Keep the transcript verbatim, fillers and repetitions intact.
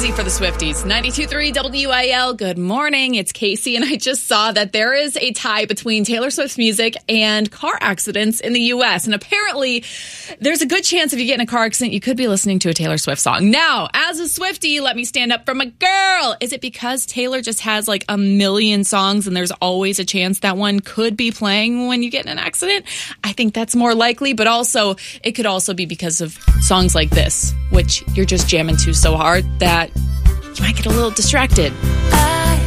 early for the Swifties. ninety-two point three W I L. Good morning. It's Casey, and I just saw that there is a tie between Taylor Swift's music and car accidents in the U S. And apparently, there's a good chance if you get in a car accident, you could be listening to a Taylor Swift song. Now, as a Swiftie, let me stand up for my girl. Is it because Taylor just has like a million songs and there's always a chance that one could be playing when you get in an accident? I think that's more likely, but also it could also be because of songs like this, which you're just jamming to so hard that you might get a little distracted.